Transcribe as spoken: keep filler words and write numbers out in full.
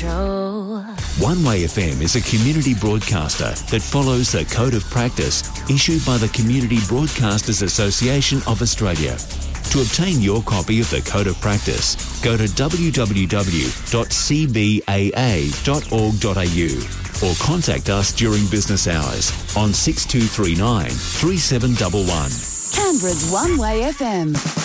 control. One Way F M is a community broadcaster that follows the Code of Practice issued by the Community Broadcasters Association of Australia. To obtain your copy of the Code of Practice, go to w w w dot c b a a dot org dot a u or contact us during business hours on six two three nine, three seven one one. Canberra's One Way F M.